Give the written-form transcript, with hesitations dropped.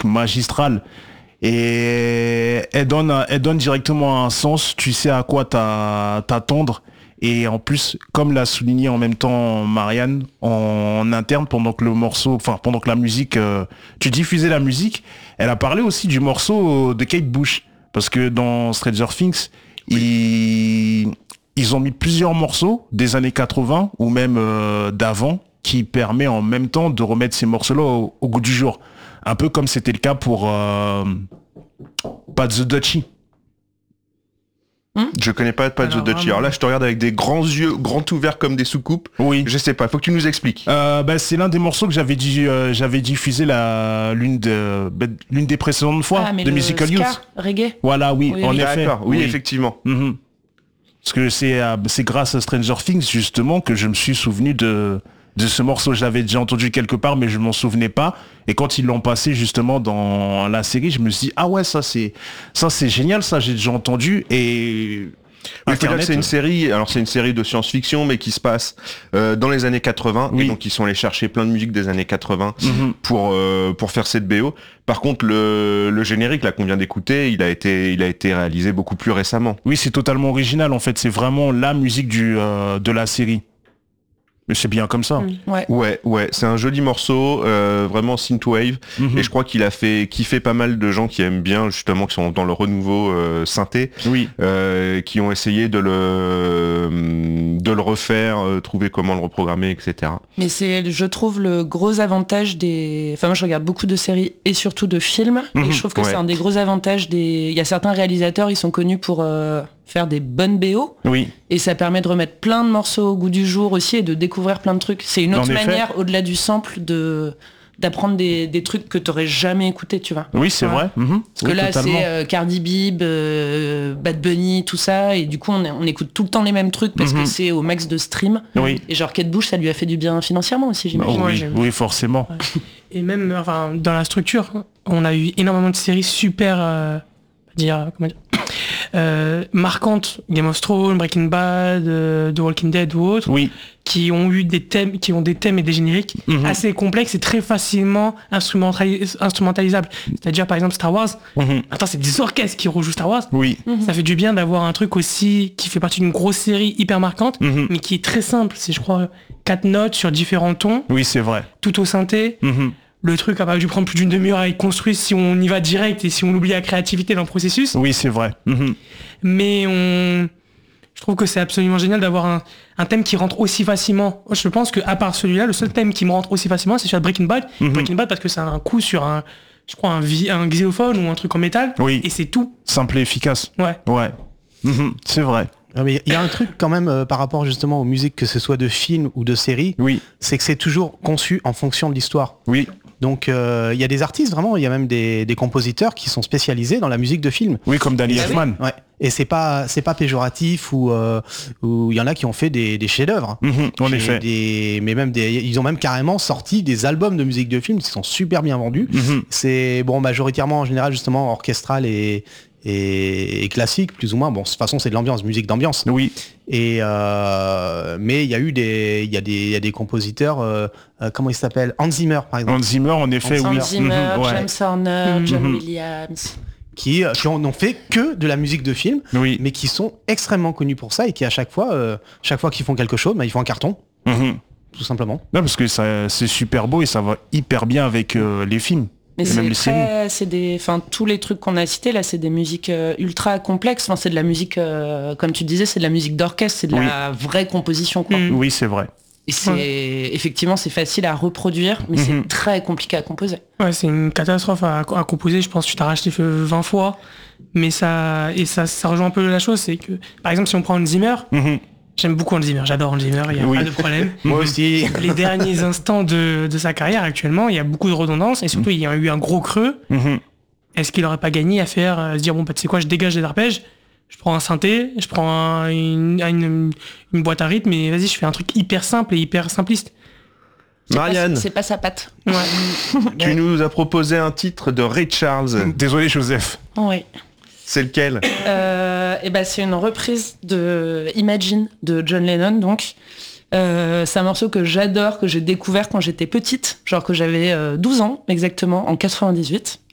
musique magistrale. Et elle donne directement un sens, tu sais à quoi t'attendre. Et en plus, comme l'a souligné en même temps Marianne, en interne, pendant que la musique, tu diffusais la musique, elle a parlé aussi du morceau de Kate Bush. Parce que dans Stranger Things, ils ont mis plusieurs morceaux des années 80 ou même d'avant qui permet en même temps de remettre ces morceaux-là au goût du jour. Un peu comme c'était le cas pour Pat the Dutchie. Je connais pas The Dutchie. Alors là, je te regarde avec des grands yeux, grands ouverts comme des soucoupes. Oui. Je sais pas, faut que tu nous expliques. C'est l'un des morceaux que j'avais diffusé l'une des précédentes fois de Musical Youth. Reggae. Voilà, oui, en effet. D'accord, oui, effectivement. Mm-hmm. Parce que c'est grâce à Stranger Things, justement, que je me suis souvenu de ce morceau. Je l'avais déjà entendu quelque part, mais je m'en souvenais pas. Et quand ils l'ont passé, justement, dans la série, je me suis dit, ah ouais, ça c'est génial, ça, j'ai déjà entendu. Et... Oui, il faut dire que c'est une série, alors c'est une série de science-fiction, mais qui se passe dans les années 80, et donc ils sont allés chercher plein de musique des années 80 pour faire cette BO. Par contre, le générique là qu'on vient d'écouter, il a été réalisé beaucoup plus récemment. Oui, c'est totalement original en fait, c'est vraiment la musique de la série. Mais c'est bien comme ça. Ouais, c'est un joli morceau, vraiment synthwave, et je crois qu'il a fait kiffer pas mal de gens qui aiment bien, justement, qui sont dans le renouveau synthé, qui ont essayé de le refaire, trouver comment le reprogrammer, etc. Mais c'est, je trouve, le gros avantage moi je regarde beaucoup de séries et surtout de films, et je trouve que c'est un des gros avantages il y a certains réalisateurs, ils sont connus pour faire des bonnes BO, et ça permet de remettre plein de morceaux au goût du jour aussi et de découvrir plein de trucs. C'est une autre manière, au-delà du sample, d'apprendre des trucs que t'aurais jamais écouté, tu vois. Oui, c'est vrai. Parce que là, c'est Cardi B, Bad Bunny, tout ça, et du coup, on écoute tout le temps les mêmes trucs parce que c'est au max de stream. Et genre, Kate Bush, ça lui a fait du bien financièrement aussi, j'imagine. Oui, forcément. Et même dans la structure, on a eu énormément de séries super... marquantes, Game of Thrones, Breaking Bad, The Walking Dead ou autres, qui ont des thèmes et des génériques assez complexes et très facilement instrumentalisables. C'est-à-dire par exemple Star Wars, attends, c'est des orchestres qui rejouent Star Wars. Ça fait du bien d'avoir un truc aussi qui fait partie d'une grosse série hyper marquante, mais qui est très simple. C'est, je crois, 4 notes sur différents tons. Oui, c'est vrai. Tout au synthé. Le truc a pas dû prendre plus d'une demi-heure à être construit si on y va direct et si on oublie la créativité dans le processus. Oui, c'est vrai. Mais je trouve que c'est absolument génial d'avoir un thème qui rentre aussi facilement. Je pense qu'à part celui-là, le seul thème qui me rentre aussi facilement, c'est sur Breaking Bad. Breaking Bad parce que c'est un coup sur un xylophone ou un truc en métal. Et c'est tout. Simple et efficace. Ouais. C'est vrai. Mais il y a un truc quand même par rapport justement aux musiques, que ce soit de films ou de séries, c'est que c'est toujours conçu en fonction de l'histoire. Donc il y a des artistes vraiment, il y a même des compositeurs qui sont spécialisés dans la musique de films. Oui, comme Danny Elfman. Et c'est pas péjoratif ou il y en a qui ont fait des chefs-d'œuvre. En effet. Mais même ils ont même carrément sorti des albums de musique de films qui sont super bien vendus. C'est majoritairement en général justement orchestral et classique plus ou moins. Bon, de toute façon c'est de l'ambiance, musique d'ambiance. Et mais il y a eu des compositeurs, comment ils s'appellent, Hans Zimmer par exemple. Hans Zimmer, en effet, Hans Zimmer, James Horner, John Williams. Qui n'ont fait que de la musique de film, mais qui sont extrêmement connus pour ça et qui à chaque fois qu'ils font quelque chose, ils font un carton. Tout simplement. Non, parce que c'est super beau et ça va hyper bien avec les films. Mais tous les trucs qu'on a cités là, c'est des musiques ultra complexes. Enfin, c'est de la musique, comme tu disais, c'est de la musique d'orchestre, c'est de la vraie composition, quoi. Oui, c'est vrai. Et effectivement, c'est facile à reproduire, mais c'est très compliqué à composer. Ouais, c'est une catastrophe à composer. Je pense que tu t'as racheté 20 fois, mais ça rejoint un peu la chose, c'est que, par exemple, si on prend Hans Zimmer. J'aime beaucoup Hans Zimmer, j'adore Hans Zimmer, il n'y a pas de problème. Moi aussi. Les derniers instants de sa carrière actuellement, il y a beaucoup de redondance et surtout il y a eu un gros creux. Est-ce qu'il n'aurait pas gagné à se dire, bon, tu sais quoi, je dégage les arpèges, je prends un synthé, je prends une boîte à rythme et vas-y, je fais un truc hyper simple et hyper simpliste. Marianne, c'est pas sa patte. Tu nous as proposé un titre de Ray Charles. Désolé, Joseph. Oui. C'est lequel? C'est une reprise de Imagine de John Lennon, donc. C'est un morceau que j'adore, que j'ai découvert quand j'étais petite, genre que j'avais 12 ans exactement, en 98.